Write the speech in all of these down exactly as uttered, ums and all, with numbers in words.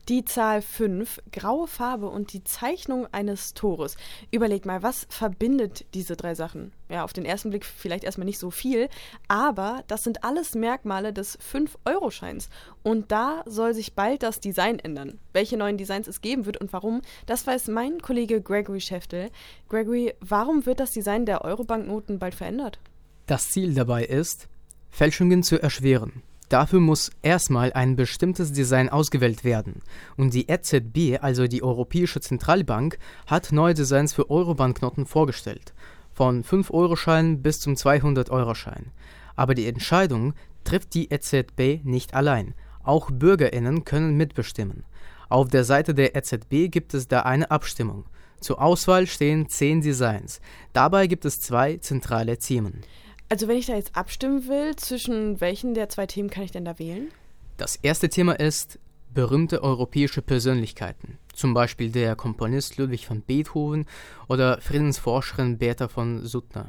Die Zahl fünf, graue Farbe und die Zeichnung eines Tores. Überleg mal, was verbindet diese drei Sachen? Ja, auf den ersten Blick vielleicht erstmal nicht so viel, aber das sind alles Merkmale des fünf-Euro-Scheins. Und da soll sich bald das Design ändern. Welche neuen Designs es geben wird und warum, das weiß mein Kollege Gregory Schäftel. Gregory, warum wird das Design der Euro-Banknoten bald verändert? Das Ziel dabei ist, Fälschungen zu erschweren. Dafür muss erstmal ein bestimmtes Design ausgewählt werden. Und die E Z B, also die Europäische Zentralbank, hat neue Designs für Euro-Banknoten vorgestellt. Von fünf-Euro-Schein bis zum zweihundert-Euro-Schein. Aber die Entscheidung trifft die E Z B nicht allein. Auch BürgerInnen können mitbestimmen. Auf der Seite der E Z B gibt es da eine Abstimmung. Zur Auswahl stehen zehn Designs. Dabei gibt es zwei zentrale Themen. Also wenn ich da jetzt abstimmen will, zwischen welchen der zwei Themen kann ich denn da wählen? Das erste Thema ist berühmte europäische Persönlichkeiten. Zum Beispiel der Komponist Ludwig van Beethoven oder Friedensforscherin Bertha von Suttner.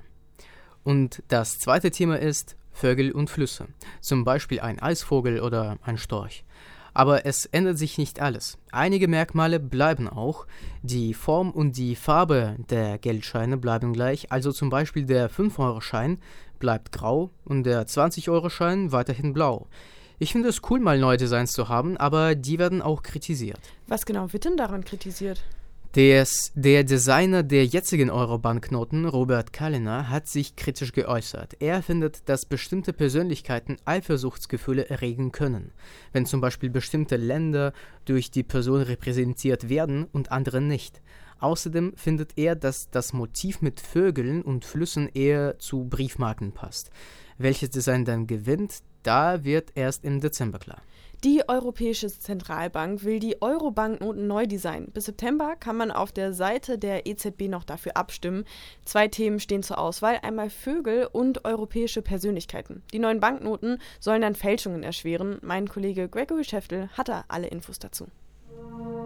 Und das zweite Thema ist Vögel und Flüsse. Zum Beispiel ein Eisvogel oder ein Storch. Aber es ändert sich nicht alles. Einige Merkmale bleiben auch. Die Form und die Farbe der Geldscheine bleiben gleich. Also zum Beispiel der fünf-Euro-Schein bleibt grau und der zwanzig-Euro-Schein weiterhin blau. Ich finde es cool, mal neue Designs zu haben, aber die werden auch kritisiert. Was genau wird denn daran kritisiert? Des, der Designer der jetzigen Euro-Banknoten, Robert Kaliner, hat sich kritisch geäußert. Er findet, dass bestimmte Persönlichkeiten Eifersuchtsgefühle erregen können, wenn zum Beispiel bestimmte Länder durch die Person repräsentiert werden und andere nicht. Außerdem findet er, dass das Motiv mit Vögeln und Flüssen eher zu Briefmarken passt. Welches Design dann gewinnt, da wird erst im Dezember klar. Die Europäische Zentralbank will die Euro-Banknoten neu designen. Bis September kann man auf der Seite der E Z B noch dafür abstimmen. Zwei Themen stehen zur Auswahl, einmal Vögel und europäische Persönlichkeiten. Die neuen Banknoten sollen dann Fälschungen erschweren. Mein Kollege Gregory Schäftel hat da alle Infos dazu.